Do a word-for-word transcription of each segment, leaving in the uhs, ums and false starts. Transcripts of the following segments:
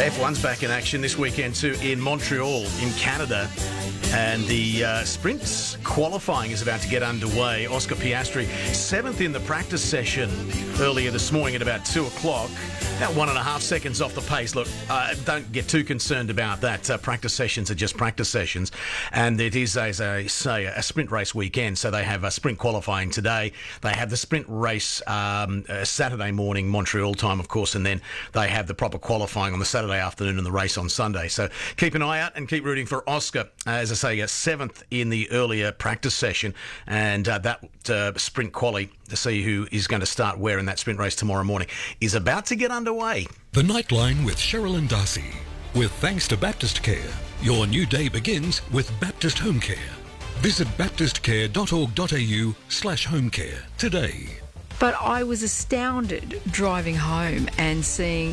F one's back in action this weekend too in Montreal in Canada, and the uh, sprint qualifying is about to get underway. Oscar Piastri, seventh in the practice session earlier this morning at about two o'clock. About one and a half seconds off the pace. Look, uh, don't get too concerned about that. Uh, practice sessions are just practice sessions, and it is, as I say, a sprint race weekend. So they have a sprint qualifying today. They have the sprint race um, uh, Saturday morning, Montreal time, of course, and then they have the proper qualifying on the Saturday afternoon and the race on Sunday. So keep an eye out and keep rooting for Oscar. As I say, a seventh in the earlier practice session, and uh, that uh, sprint quali to see who is going to start where in that sprint race tomorrow morning is about to get underway. The Nightline with Cheryl and Darcy. With thanks to Baptist Care, your new day begins with Baptist Home Care. Visit baptistcare.org.au slash home care today. But I was astounded driving home and seeing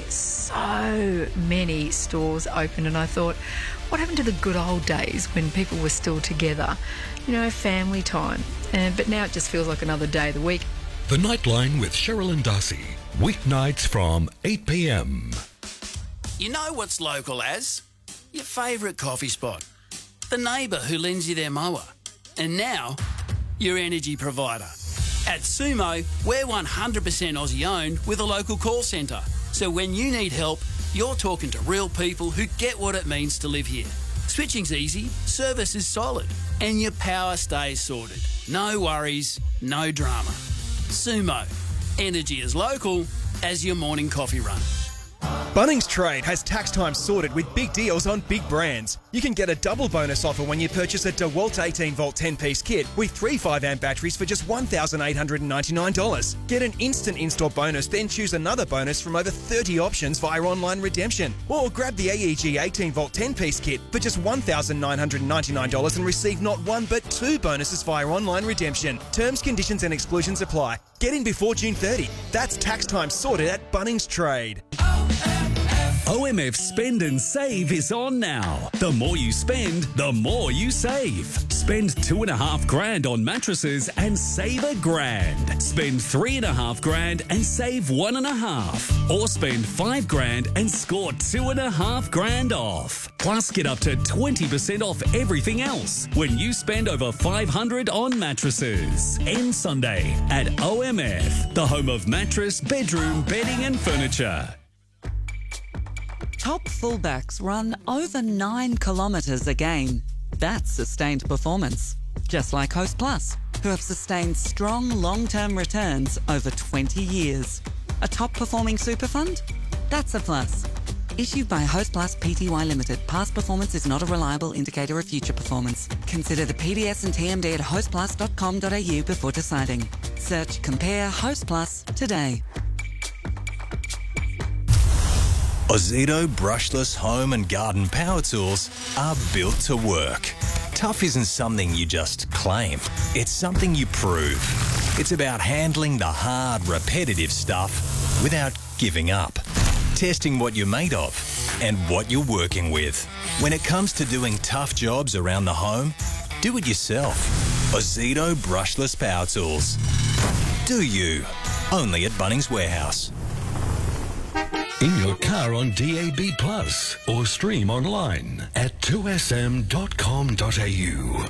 so many stores open, and I thought, what happened to the good old days when people were still together? You know, family time. Uh, but now it just feels like another day of the week. The Nightline with Cheryl and Darcy. Weeknights from eight p.m. You know what's local as? Your favourite coffee spot. The neighbour who lends you their mower. And now, your energy provider. At Sumo, we're one hundred percent Aussie owned with a local call centre. So when you need help, you're talking to real people who get what it means to live here. Switching's easy, service is solid, and your power stays sorted. No worries, no drama. Sumo. Energy as local as your morning coffee run. Bunnings Trade has tax time sorted with big deals on big brands. You can get a double bonus offer when you purchase a DeWalt eighteen volt ten-piece kit with three five amp batteries for just one thousand eight hundred ninety-nine dollars. Get an instant install bonus, then choose another bonus from over thirty options via online redemption. Or grab the A E G eighteen volt ten-piece kit for just one thousand nine hundred ninety-nine dollars and receive not one but two bonuses via online redemption. Terms, conditions and exclusions apply. Get in before June thirtieth. That's tax time sorted at Bunnings Trade. O M F Spend and Save is on now. The more you spend, the more you save. Spend two and a half grand on mattresses and save a grand. Spend three and a half grand and save one and a half. Or spend five grand and score two and a half grand off. Plus get up to twenty percent off everything else when you spend over five hundred on mattresses. End Sunday at O M F, the home of mattress, bedroom, bedding and furniture. Top fullbacks run over nine kilometres a game. That's sustained performance. Just like Host Plus, who have sustained strong long-term returns over twenty years. A top-performing super fund? That's a plus. Issued by Host Plus Pty Limited. Past performance is not a reliable indicator of future performance. Consider the P D S and T M D at host plus dot com dot a u before deciding. Search Compare Host Plus today. Ozito brushless home and garden power tools are built to work. Tough isn't something you just claim. It's something you prove. It's about handling the hard, repetitive stuff without giving up. Testing what you're made of and what you're working with. When it comes to doing tough jobs around the home, do it yourself. Ozito brushless power tools. Do you? Only at Bunnings Warehouse. In your car on D A B Plus or stream online at two s m dot com dot a u.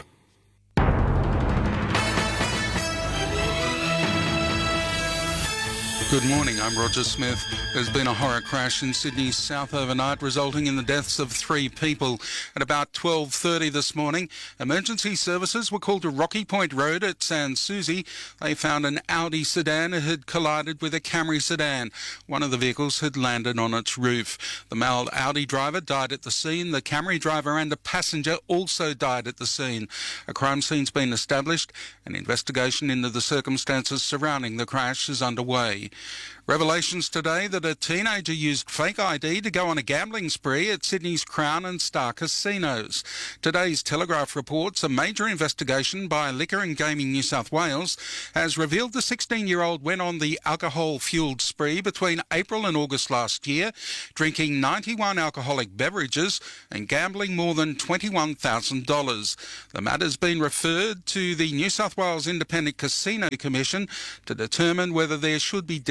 Good morning, I'm Roger Smith. There's been a horror crash in Sydney's south overnight, resulting in the deaths of three people. At about twelve thirty this morning, emergency services were called to Rocky Point Road at Sans Souci. They found an Audi sedan that had collided with a Camry sedan. One of the vehicles had landed on its roof. The male Audi driver died at the scene. The Camry driver and a passenger also died at the scene. A crime scene's been established. An investigation into the circumstances surrounding the crash is underway. Revelations today that a teenager used fake I D to go on a gambling spree at Sydney's Crown and Star casinos. Today's Telegraph reports a major investigation by Liquor and Gaming New South Wales has revealed the sixteen-year-old went on the alcohol-fuelled spree between April and August last year, drinking ninety-one alcoholic beverages and gambling more than twenty-one thousand dollars. The matter's been referred to the New South Wales Independent Casino Commission to determine whether there should be disciplinary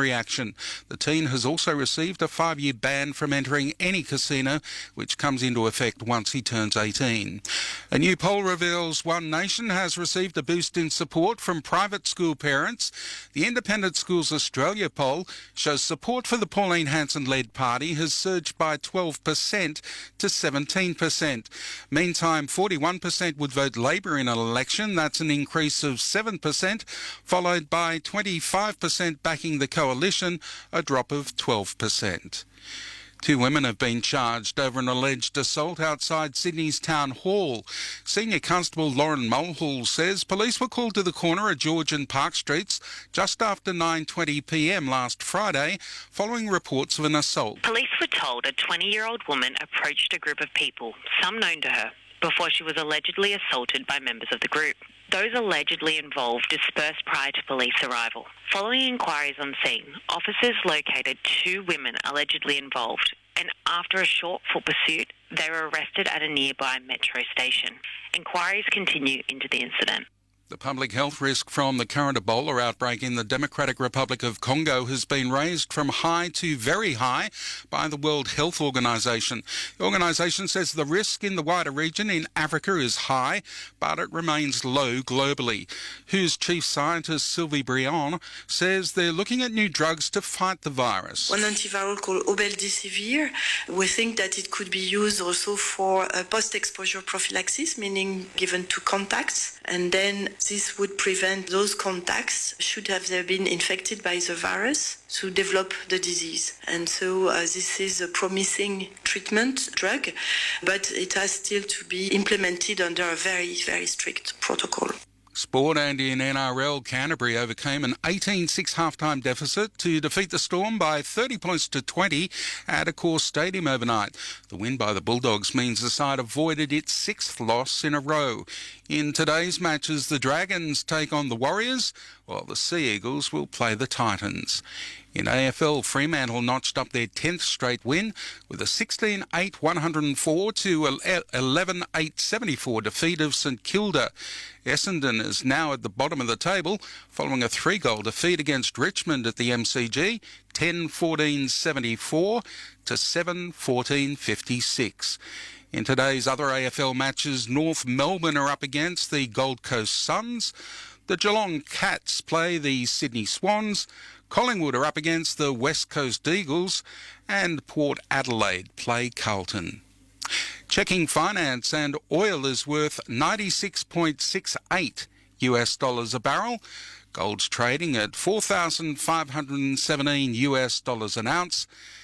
disciplinary action. The teen has also received a five-year ban from entering any casino, which comes into effect once he turns eighteen. A new poll reveals One Nation has received a boost in support from private school parents. The Independent Schools Australia poll shows support for the Pauline Hanson-led party has surged by twelve percent to seventeen percent. Meantime, forty-one percent would vote Labor in an election. That's an increase of seven percent, followed by twenty-five percent backing the coalition, a drop of twelve percent. Two women have been charged over an alleged assault outside Sydney's Town Hall. Senior Constable Lauren Mulhall says police were called to the corner of George and Park Streets just after nine twenty p m last Friday, following reports of an assault. Police were told a twenty-year-old woman approached a group of people, some known to her, before she was allegedly assaulted by members of the group. Those allegedly involved dispersed prior to police arrival. Following inquiries on scene, officers located two women allegedly involved, and after a short foot pursuit, they were arrested at a nearby metro station. Inquiries continue into the incident. The public health risk from the current Ebola outbreak in the Democratic Republic of Congo has been raised from high to very high by the World Health Organization. The organisation says the risk in the wider region in Africa is high, but it remains low globally. W H O's chief scientist Sylvie Briand says they're looking at new drugs to fight the virus. One antiviral called Obeldesivir, we think that it could be used also for uh, post-exposure prophylaxis, meaning given to contacts, and then this would prevent those contacts, should have they been infected by the virus, to develop the disease. And so uh, this is a promising treatment drug, but it has still to be implemented under a very, very strict protocol. Sport, and in N R L, Canterbury overcame an eighteen six half-time deficit to defeat the Storm by thirty points to twenty at Accor Stadium overnight. The win by the Bulldogs means the side avoided its sixth loss in a row. In today's matches, the Dragons take on the Warriors, while the Sea Eagles will play the Titans. In A F L, Fremantle notched up their tenth straight win with a sixteen eight one oh four to eleven eight seventy-four defeat of St Kilda. Essendon is now at the bottom of the table following a three-goal defeat against Richmond at the M C G, ten fourteen seventy-four to seven fourteen fifty-six. In today's other A F L matches, North Melbourne are up against the Gold Coast Suns. The Geelong Cats play the Sydney Swans. Collingwood are up against the West Coast Eagles, and Port Adelaide play Carlton. Checking finance, and oil is worth ninety-six point six eight U S dollars a barrel. Gold's trading at four thousand five hundred seventeen U S dollars an ounce,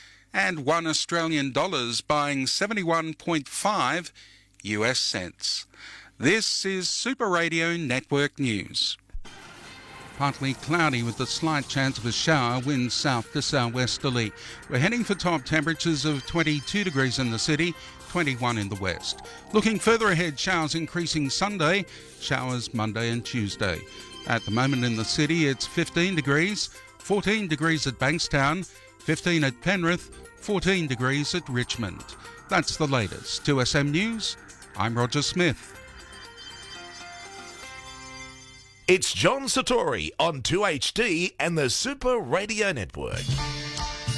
and one Australian dollar's buying seventy-one point five U S cents. This is Super Radio Network News. Partly cloudy with a slight chance of a shower, winds south to southwesterly. We're heading for top temperatures of twenty-two degrees in the city, twenty-one in the west. Looking further ahead, showers increasing Sunday, showers Monday and Tuesday. At the moment in the city, it's fifteen degrees, fourteen degrees at Bankstown, fifteen at Penrith, fourteen degrees at Richmond. That's the latest. two S M News, I'm Roger Smith. It's John Satori on two H D and the Super Radio Network.